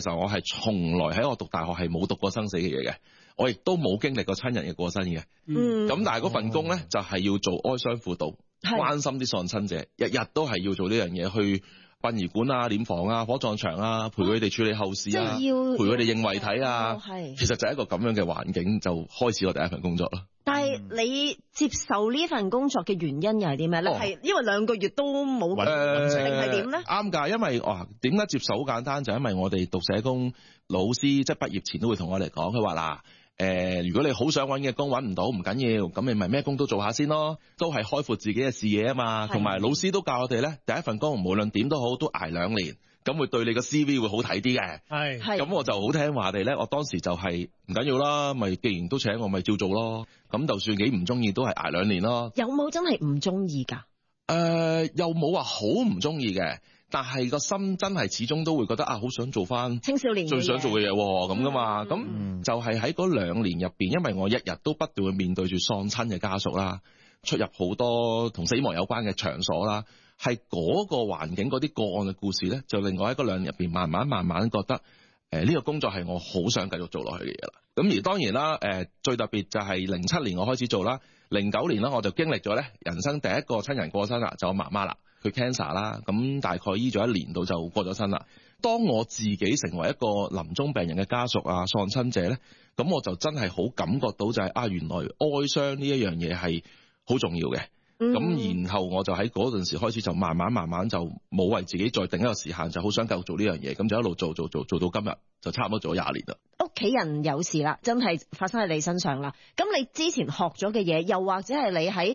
時候，我係從來喺我讀大學係冇讀過生死嘅嘢嘅，我亦都冇經歷過親人嘅過身嘅。咁但係嗰份工咧就係要做哀傷輔導，關心啲喪親者，日日都係要做呢樣嘢，去殯儀館啊、殮房啊、火葬場啊，陪佢哋處理後事啊，陪佢哋認遺體啊。其實就係一個咁樣嘅環境，就開始我第一份工作啦。 但係你接受呢份工作嘅原因又係啲咩咧？係因為2個月都冇定係點咧？ 啱㗎，因為點解接受好簡單，就因為我哋讀社工老師，即係畢業前都會同我哋講，佢話嗱，如果你好想揾嘅工揾唔到唔緊要，咁你咪咩工都做下先咯，都係開闊自己嘅視野啊嘛。同埋老師都教我哋咧，第一份工無論點都好，都捱2年。咁會對你個 CV 會好睇啲嘅，咁我就好聽話地咧。我當時就係唔緊要啦，咪既然都請我，咪照做咯。咁就算幾唔中意，都係捱2年咯。 有冇真係唔中意㗎？ 又冇話好唔中意嘅，但係個心真係始終都會覺得好想做翻青少年最想做嘅嘢咁噶嘛。咁就係喺嗰2年入邊，因為我日日都不斷去面對住喪親嘅家屬啦，出入好多同死亡有關嘅場所啦。係嗰個環境嗰啲個案嘅故事咧，就令我喺嗰2年入邊慢慢覺得，呢個工作係我好想繼續做落去嘅嘢啦。咁而當然啦，最特別就係07年我開始做啦，09年啦我就經歷咗咧人生第一個親人過身啦，就我媽媽啦，佢 cancer 啦，咁大概醫咗1年度就過咗身啦。當我自己成為一個臨終病人嘅家屬啊、喪親者咧，咁我就真係好感覺到就係原來哀傷呢一樣嘢係好重要嘅。咁然後我就喺嗰陣時開始就慢慢就冇為自己再定一個時限，就好想繼續做呢樣嘢，咁就一路做到今日，就差唔多做咗20年啦。 屋企人有事啦，真係發生喺你身上啦。咁你之前學咗嘅嘢，又或者係你喺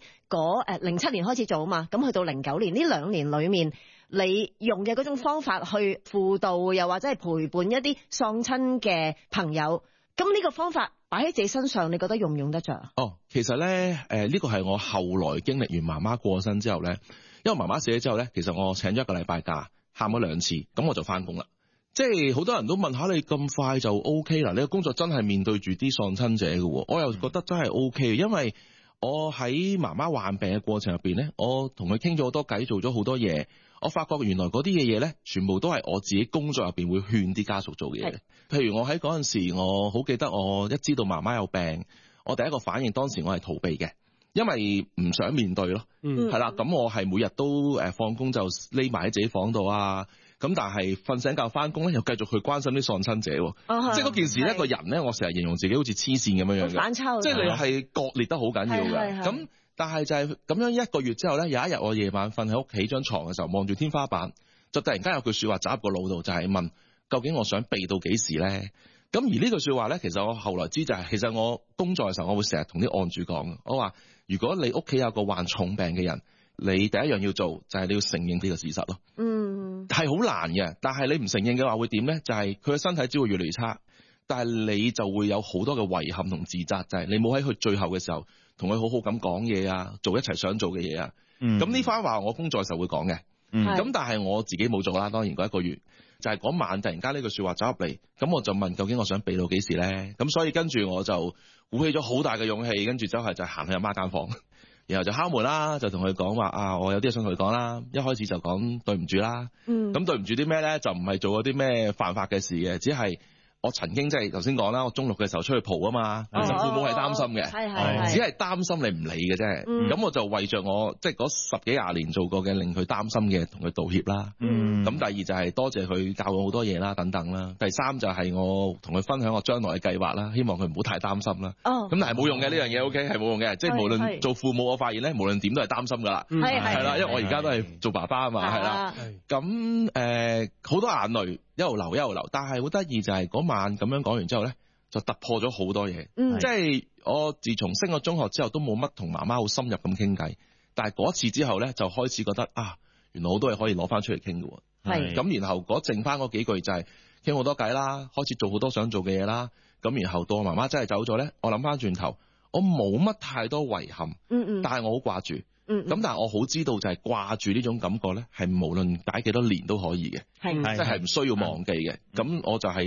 07年開始做啊嘛，咁去到09年呢2年裏面，你用嘅嗰種方法去輔導，又或者係陪伴一啲喪親嘅朋友，咁呢個方法擺喺自己身上，你覺得用唔用得着？ 其實咧，呢個係我後來經歷完媽媽過身之後咧，因為媽媽死咗之後咧，其實我請咗1個禮拜假，喊咗2次，咁我就翻工啦。即係好多人都問下你咁快就 OK 啦？你個工作真係面對住啲喪親者嘅喎，我又覺得真係 OK，因為我喺媽媽患病嘅過程入邊咧，我同佢傾咗好多偈，做咗好多嘢。我發覺原來嗰啲嘢咧，全部都係我自己工作入邊會勸啲家屬做嘅嘢。譬如我喺嗰陣時，我好記得我一知道媽媽有病，我第一個反應當時我係逃避嘅，因為唔想面對咯。係啦，咁我係每日都放工就匿埋喺自己房度啊。咁但係瞓醒覺翻工咧，又繼續去關心啲喪親者。即係嗰件事一個人咧，我成日形容自己好似黐線咁樣樣嘅， 反抽， 即係你係割裂得好緊要嘅。咁但係就係咁樣1個月之後咧，有一日我夜晚瞓喺屋企張床嘅時候，望住天花板，就突然間有句說話走入個腦度，就係問究竟我想避到幾時咧？咁而呢句說話咧，其實我後來知就係，其實我工作嘅時候，我會成日同啲案主講，我話如果你屋企有個患重病嘅人，你第一樣要做就係你要承認呢個事實咯。係好難嘅，但係你唔承認嘅話會點咧？就係佢嘅身體只會越嚟越差，但係你就會有好多嘅遺憾同自責，就係你冇喺佢最後嘅時候同佢好好咁講嘢啊，做一齊想做嘅嘢啊。咁呢番話我工作嘅時候會講嘅。咁但係我自己冇做啦。當然嗰1個月就係嗰晚突然間呢句說話走入嚟，咁我就問究竟我想避到幾時咧？咁所以跟住我就鼓起咗好大嘅勇氣，跟住就行去阿媽間房，然後就敲門啦，就同佢講話我有啲嘢想同佢講啦。一開始就講對唔住啦。咁對唔住啲咩咧？就唔係做嗰啲咩犯法嘅事嘅，只係我曾經即係頭先講啦，我中6嘅時候出去蒲啊嘛，其實父母係擔心嘅，只係擔心你唔理嘅啫。咁我就為着我即係嗰10幾20年做過嘅令佢擔心嘅，同佢道歉啦。咁第二就係多謝佢教我好多嘢啦，等等啦。第三就係我同佢分享我將來嘅計劃啦，希望佢唔好太擔心啦。咁但係冇用嘅呢樣嘢 OK 係冇用嘅，即係無論做父母，我發現咧無論點都係擔心噶啦。係啦，因為我而家都係做爸爸啊嘛，係啦。咁好多眼淚一路流，但係好得意就係嗰晚咁樣講完之後咧，就突破咗好多嘢。即係我自從升咗中學之後，都冇乜同媽媽好深入咁傾偈。但係嗰次之後咧，就開始覺得原來好多嘢可以攞翻出嚟傾嘅喎。咁然後剩翻嗰幾句就係傾好多偈啦，開始做好多想做嘅嘢啦。咁然後到我媽媽真係走咗咧，我諗翻轉頭，我冇乜太多遺憾。但係我好掛住。咁但係我好知道就係掛住呢種感覺咧，係無論解幾多年都可以嘅，即係唔需要忘記嘅。咁我就係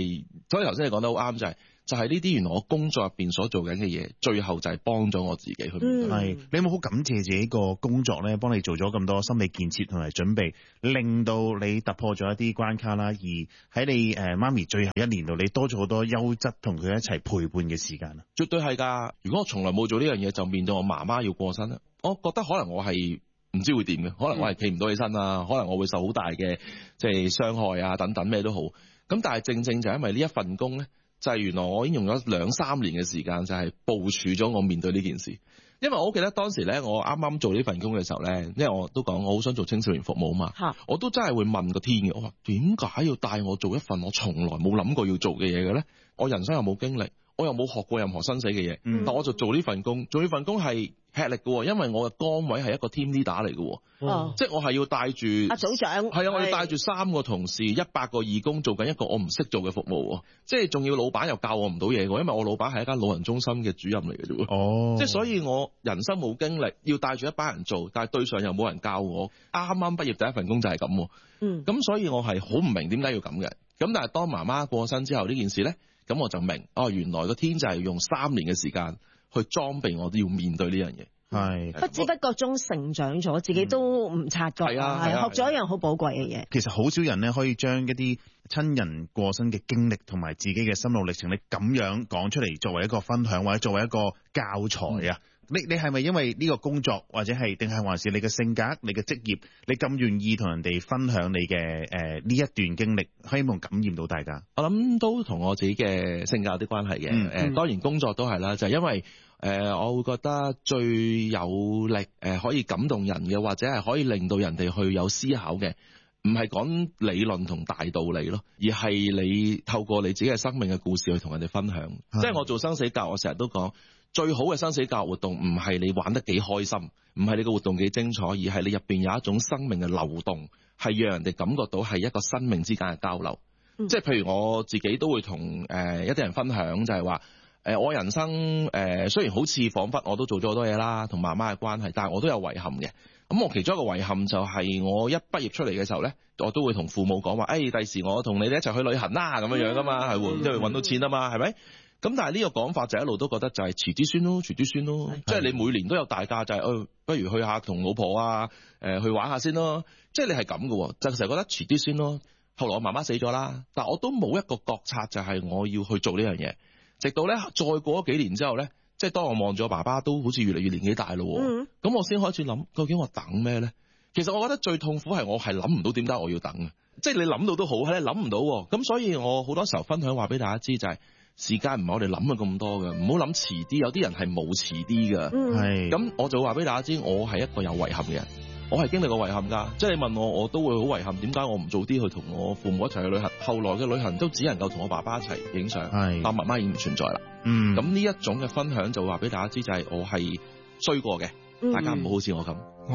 所以頭先你講得好啱，就係呢啲原來我工作入邊所做緊嘅嘢，最後就係幫咗我自己去面對。 係你有冇好感謝自己個工作咧，幫你做咗咁多心理建設同埋準備，令到你突破咗一啲關卡啦，而喺你媽咪最後1年度，你多咗好多優質同佢一齊陪伴嘅時間啊！ 絕對係㗎。如果我從來冇做呢樣嘢，就面對我媽媽要過身咧，我覺得可能我係唔知會點嘅，可能我係企唔到起身啊，可能我會受好大嘅即係傷害啊等等咩都好。咁但係正正就因為呢一份工咧，就係原來我已經用咗2-3年嘅時間，就係部署咗我面對呢件事。因為我記得當時咧，我啱啱做呢份工嘅時候咧，因為我都講我好想做青少年服務嘛，我都真係會問個天嘅，我話點解要帶我做一份我從來冇諗過要做嘅嘢嘅咧？我人生又冇經歷，我又冇學過任何生死嘅嘢，但我就做呢份工，做呢份工係吃力嘅，因為我嘅崗位係一個 team leader 嚟嘅，即係我係要帶住阿組長， 係啊，我要帶住3個同事、100個義工做緊一個我唔識做嘅服務，即係仲要老闆又教我唔到嘢嘅，因為我老闆係一間老人中心嘅主任嚟嘅啫，即係所以我人生冇經歷，要帶住一班人做，但係對上又冇人教我，啱啱畢業第一份工就係咁，咁所以我係好唔明點解要咁嘅，咁但係當媽媽過身之後呢件事咧，咁我就明，原來個天就係用3年嘅時間去裝備我都要面對呢樣嘢。 係不知不覺中成長咗，自己都唔察覺，係學咗一樣好寶貴嘅嘢。 其實好少人咧可以將一啲親人過身嘅經歷同埋自己嘅心路歷程，你咁樣講出嚟作為一個分享或者作為一個教材啊。你係咪因為呢個工作或者係定係還是你嘅性格、你嘅職業，你咁願意同人哋分享你嘅呢一段經歷，希望感染到大家？ 我諗都同我自己嘅性格有啲關係嘅。當然工作都係啦，就係因為我會覺得最有力可以感動人嘅，或者係可以令到人哋去有思考嘅，唔係講理論同大道理咯，而係你透過你自己嘅生命嘅故事去同人哋分享。即係我做生死教，我成日都講，最好嘅生死教活動唔係你玩得幾開心，唔係你個活動幾精彩，而係你入邊有一種生命嘅流動，係讓人哋感覺到係一個生命之間嘅交流。即係譬如我自己都會同一啲人分享，就係話我人生雖然好似彷彿我都做咗好多嘢啦，同媽媽嘅關係，但係我都有遺憾嘅。咁我其中一個遺憾就係我一畢業出嚟嘅時候咧，我都會同父母講話，第時我同你哋一齊去旅行啦，咁樣噶嘛，係會即係揾到錢啊嘛，係咪？咁但係呢個講法就一路都覺得就係遲啲先咯，遲啲先咯，即係你每年都有大假，就係不如去下同老婆啊去玩下先咯，即係你係咁嘅，就成日覺得遲啲先咯。後來我媽媽死咗啦，但係我都冇一個覺察，就係我要去做呢樣嘢。直到咧再過咗幾年之後咧，即係當我望住我爸爸都好似越嚟越年紀大咯，咁我先開始諗，究竟我等咩咧？其實我覺得最痛苦係我係諗唔到點解我要等嘅，即係你諗到都好，係你諗唔到，咁所以我好多時候分享話俾大家知就係時間唔係我哋諗嘅咁多嘅，唔好諗遲啲，有啲人係冇遲啲嘅，係咁我就話俾大家知，我係一個有遺憾嘅人。我係經歷過遺憾㗎，即係你問我，我都會好遺憾。點解我唔早啲去同我父母一齊去旅行？後來嘅旅行都只能夠同我爸爸一齊影相，但媽媽已經唔存在啦。咁呢一種嘅分享就話俾大家知，就係我係衰過嘅，大家唔好好似我咁。